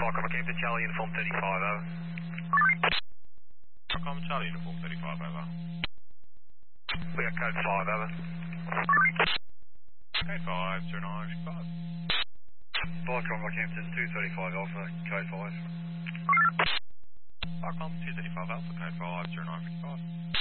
Falcon Rockhampton, Charlie Uniform 35, over. Falcon Charlie Uniform 35, over. We got code 5, over. Code 5, 0955. Falcon Rockhampton 235 Alpha, code 5. Falcon 235 Alpha, code 5, 0955.